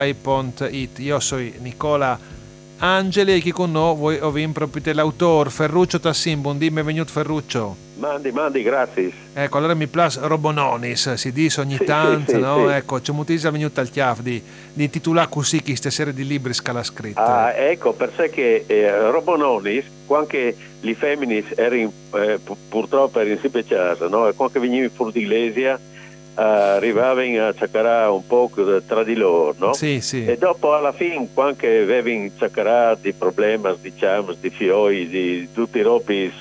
rai.it. Io sono Nicola Angeli e chi con noi voi ovin proprio l'autore Ferruccio Tassin. Buon dì, benvenuto Ferruccio. Mandi, grazie. Ecco, allora mi piace Robononis, si dice ogni Sì, tanto, no? sì. Ecco, c'è moltissimo venuto al chiaf di titolare così questa serie di libri scala scritta. Ecco, per sé che Robononis, quando le femmine erano purtroppo erano sempre casa, no? E quando venivano fuori d'iglesia arrivavano a cercare un po' tra di loro, no? Sì, sì. E dopo alla fine, quando avevano cercato di problemi, diciamo, di fioi, di tutti i ropi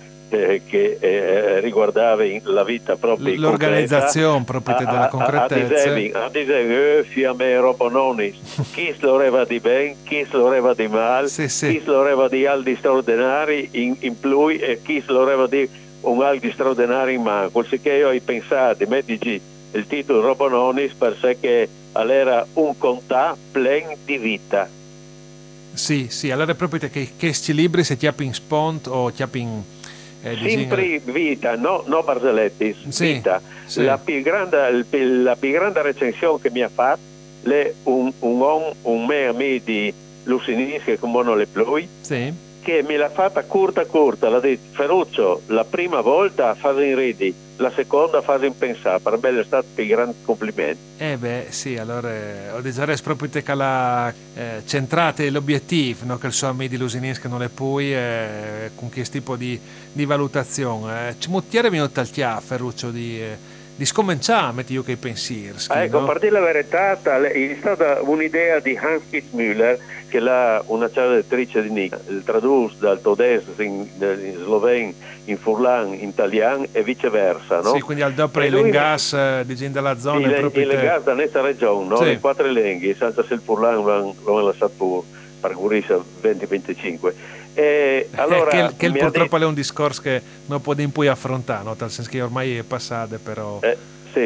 che riguardavano la vita proprio l'organizzazione proprio della concretezza. A dire fiamme Robononis, chi se lo reva di ben, chi se lo reva di mal, Sì. chi se lo reva di aldi straordinari in più e chi se lo reva di un aldi straordinari in mano. Così che io ho pensato di metterci il titolo Robononis per sé che era un contà plen di vita. Sì, allora è proprio che questi libri se ti in spont o ti in sempre vita, no Barzelletti, sì, vita. Sì. La più grande recensione che mi ha fatto è un mio amico di Lucinis che come non le plui, sì. che me l'ha fatta corta, l'ha detto Ferruccio, la prima volta fa in ridi, la seconda fa in pensare, per me è stato un grande complimento. Sì, allora ho detto proprio che la centrate l'obiettivo, no? Che il suo amico di Lusinis che non le pui con questo tipo di valutazione. Ci muttiere venuto al Ferruccio di scominciare, metti io che pensieri. Ecco, no? a partire la verità, è stata un'idea di Hans Kitzmüller, che è una traduttrice di Nick, il traduce dal tedesco in sloveno, in furlan, in italiano e viceversa, no? Sì, quindi al dopo il gas di gente della zona è proprio il gas da questa regione, no? Sì. Le quattro lingue, senza se il furlan lo hanno lasciato per Gurisa 20-25. Allora, che purtroppo è un discorso che non può poi affrontare, no? Nel senso che ormai è passato, però sì.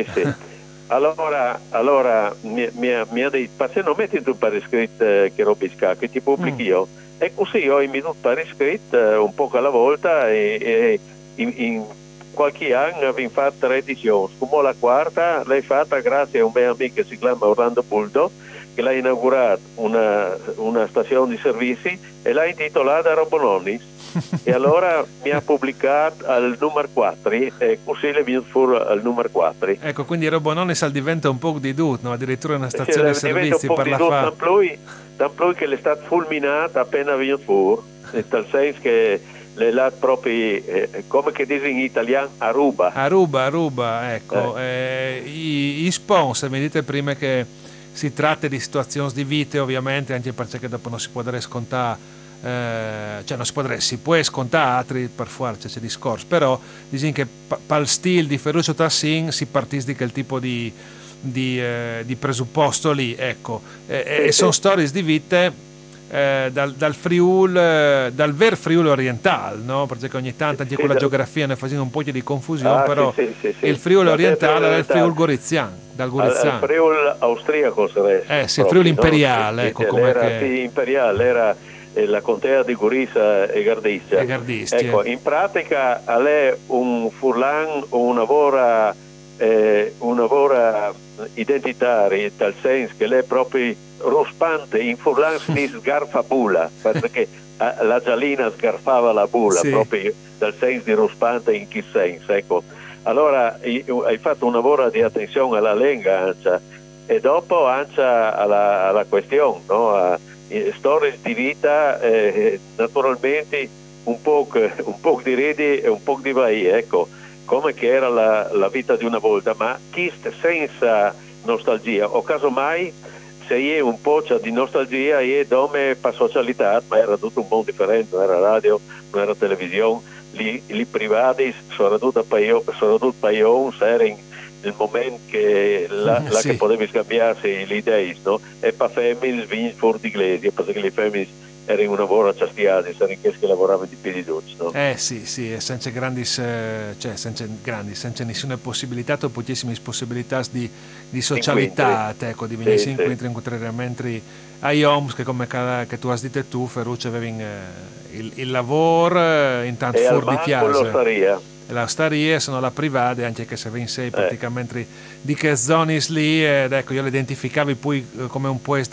Allora mi ha detto, se non metti tu per iscritto che robisca, che ti pubblichi io, e così ho i minuti per iscritto un po' alla volta e in qualche anno abbiamo fatto 3 edizioni, come la quarta l'hai fatta grazie a un mio amico che si chiama Orlando Puldo, che l'ha inaugurato una stazione di servizi e l'ha intitolata Robononis. E allora mi ha pubblicato al numero 4 e così le viene fuori al numero 4. Ecco, quindi Robononis diventa un po' di tutto, no? Addirittura una stazione di servizi per la fa. Da poi che l'è stata fulminata appena viene fuori, in tal senso che l'è proprio, come che dice in italiano, Aruba, ecco. I sponsor, mi dite prima che si tratta di situazioni di vita, ovviamente, anche perché dopo non si può dare scontare. Si può scontare altri per forza c'è discorso, però diciamo che per stile di Ferruccio Tassin si partisce di quel tipo di presupposto lì, ecco, e sono storie di vite dal Friul, dal ver Friul orientale, no? Perché ogni tanto anche con la geografia ne facciamo un po' di confusione, però il Friul orientale è il Friul Gorizian, dal Gorizian. Il Friul austriaco sarebbe. Sì, il Friul imperiale, no? ecco come era imperiale, era la contea di Gurisa e Gardistia. Ecco, in pratica è un furlan o una vora identitaria, tal senso che lei è proprio rospante, in furlan si sgarfa bula, perché la giallina sgarfava la bula, proprio dal senso di rospante in che senso, ecco. Allora hai fatto una vora di attenzione alla lingua, Ancia, e dopo Ancia alla questione, no? Storie di vita, naturalmente un po' di ridi e un po' di vai, ecco, come che era la vita di una volta, ma senza nostalgia, o casomai se è un po' di nostalgia è dome per socialità, ma era tutto un po' differente, non era radio, non era televisione, li privati sono tutto paion, erano nel momento che che potevi scambiarsi le idee, no? E per femmine vinci fuori di iglesia, perché le femmine erano una vora ciastiate, erano che lavoravano di piedi d'uccio, no? Sì, senza senza nessuna possibilità o pochissime possibilità di socialità, ecco, di venire incontri contrariamente ai homes che come che tu hai detto tu, Ferruccio, avevi il lavoro intanto fuori di chiesa. La osteria sono la privata, anche che se in sé praticamente di che zone lì, ecco, io le identificavi poi come un po'